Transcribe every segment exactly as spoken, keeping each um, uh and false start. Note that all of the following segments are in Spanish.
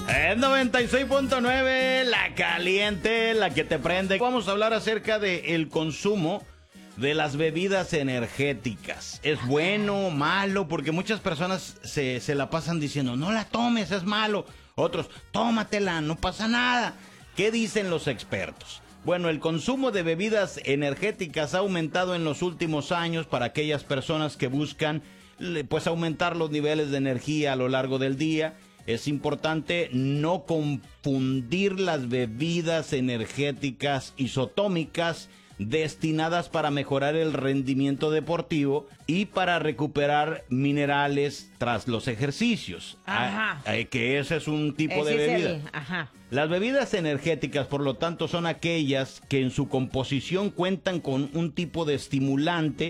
Es noventa y seis punto nueve, la caliente, la que te prende. Vamos a hablar acerca del consumo de las bebidas energéticas. ¿Es bueno, malo? Porque muchas personas se, se la pasan diciendo, no la tomes, es malo. Otros, tómatela, no pasa nada. ¿Qué dicen los expertos? Bueno, el consumo de bebidas energéticas ha aumentado en los últimos años para aquellas personas que buscan pues aumentar los niveles de energía a lo largo del día. Es importante no confundir las bebidas energéticas isotónicas destinadas para mejorar el rendimiento deportivo y para recuperar minerales tras los ejercicios. Ajá. Ah, eh, que ese es un tipo Ese de es bebida. el- Ajá. Las bebidas energéticas, por lo tanto, son aquellas que en su composición cuentan con un tipo de estimulante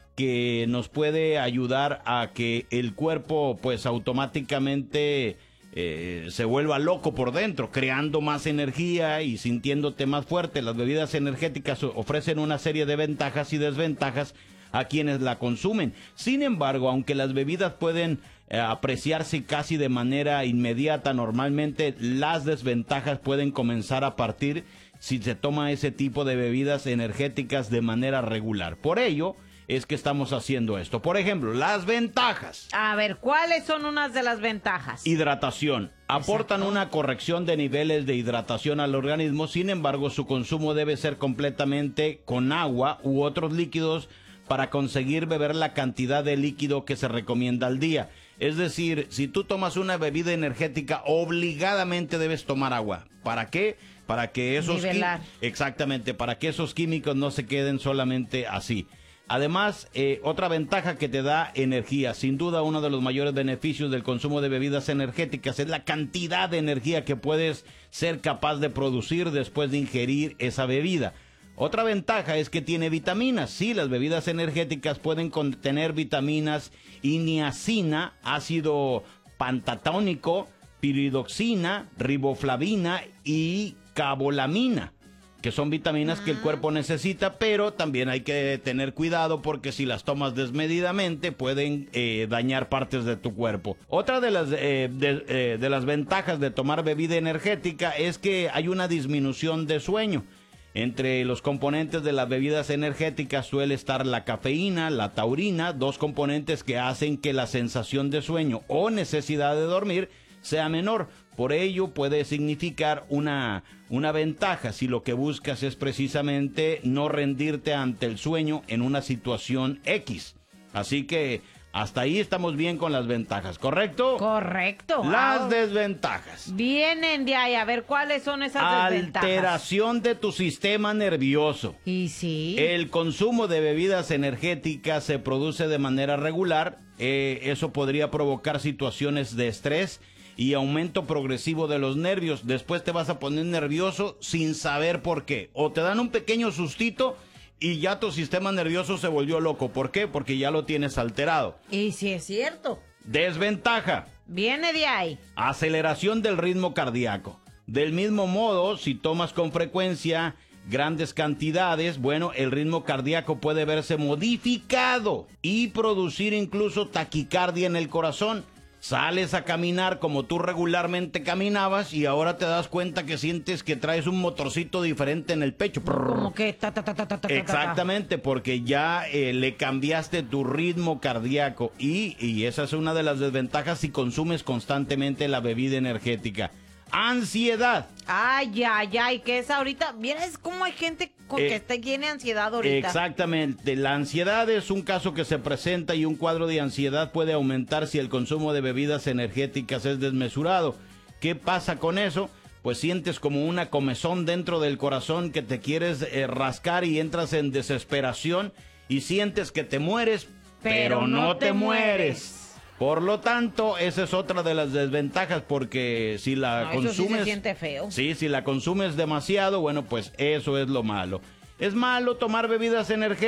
que nos puede ayudar a que el cuerpo pues automáticamente eh, se vuelva loco por dentro, creando más energía y sintiéndote más fuerte. Las bebidas energéticas ofrecen una serie de ventajas y desventajas a quienes la consumen. Sin embargo, aunque las bebidas pueden eh, apreciarse casi de manera inmediata, normalmente las desventajas pueden comenzar a partir si se toma ese tipo de bebidas energéticas de manera regular. Por ello es que estamos haciendo esto. Por ejemplo, las ventajas. A ver, ¿cuáles son unas de las ventajas? Hidratación. Aportan Exacto. una corrección de niveles de hidratación al organismo, sin embargo, su consumo debe ser completamente con agua u otros líquidos para conseguir beber la cantidad de líquido que se recomienda al día. Es decir, si tú tomas una bebida energética, obligadamente debes tomar agua. ¿Para qué? Para que esos Nivelar. quí- exactamente, para que esos químicos no se queden solamente así. Además, eh, otra ventaja que te da energía, sin duda uno de los mayores beneficios del consumo de bebidas energéticas es la cantidad de energía que puedes ser capaz de producir después de ingerir esa bebida. Otra ventaja es que tiene vitaminas. Sí, las bebidas energéticas pueden contener vitaminas y niacina, ácido pantatónico, piridoxina, riboflavina y cabolamina, que son vitaminas que el cuerpo necesita, pero también hay que tener cuidado porque si las tomas desmedidamente pueden eh, dañar partes de tu cuerpo. Otra de las, eh, de, eh, de las ventajas de tomar bebida energética es que hay una disminución de sueño. Entre los componentes de las bebidas energéticas suele estar la cafeína, la taurina, dos componentes que hacen que la sensación de sueño o necesidad de dormir sea menor. Por ello puede significar una, una ventaja si lo que buscas es precisamente no rendirte ante el sueño en una situación X. Así que hasta ahí estamos bien con las ventajas, ¿correcto? Correcto. Las Wow. desventajas. Vienen de ahí, a ver cuáles son esas desventajas. Alteración de tu sistema nervioso. Y sí. El consumo de bebidas energéticas se produce de manera regular. Eh, eso podría provocar situaciones de estrés y aumento progresivo de los nervios. Después te vas a poner nervioso sin saber por qué. O te dan un pequeño sustito y ya tu sistema nervioso se volvió loco. ¿Por qué? Porque ya lo tienes alterado. Y sí es cierto. Desventaja. Viene de ahí. Aceleración del ritmo cardíaco. Del mismo modo, si tomas con frecuencia grandes cantidades, bueno, el ritmo cardíaco puede verse modificado y producir incluso taquicardia en el corazón. Sales a caminar como tú regularmente caminabas y ahora te das cuenta que sientes que traes un motorcito diferente en el pecho. Como que ta ta ta ta ta ta ta, ta. Exactamente, porque ya eh, le cambiaste tu ritmo cardíaco y, y esa es una de las desventajas si consumes constantemente la bebida energética. Ansiedad. Ay, ay, ay, que es ahorita. ¿Vieras cómo hay gente con Eh, que te tiene ansiedad ahorita? Exactamente, la ansiedad es un caso que se presenta y un cuadro de ansiedad puede aumentar si el consumo de bebidas energéticas es desmesurado. ¿Qué pasa con eso? Pues sientes como una comezón dentro del corazón que te quieres eh, rascar y entras en desesperación y sientes que te mueres, pero, Pero no, no te, te mueres. mueres. Por lo tanto, esa es otra de las desventajas porque si la No, eso sí consumes... se siente feo. Sí, si la consumes demasiado, bueno, pues eso es lo malo. Es malo tomar bebidas energéticas.